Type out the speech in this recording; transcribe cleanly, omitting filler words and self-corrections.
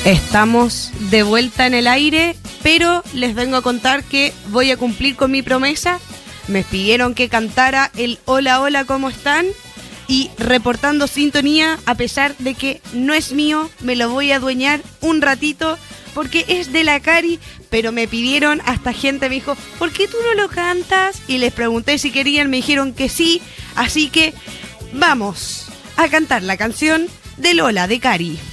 Estamos de vuelta en el aire, pero les vengo a contar que voy a cumplir con mi promesa. Me pidieron que cantara el hola, hola, ¿cómo están? Y reportando sintonía, a pesar de que no es mío, me lo voy a adueñar un ratito porque es de la Cari, pero me pidieron, hasta gente me dijo, ¿por qué tú no lo cantas? Y les pregunté si querían, me dijeron que sí, así que vamos a cantar la canción del hola de Cari.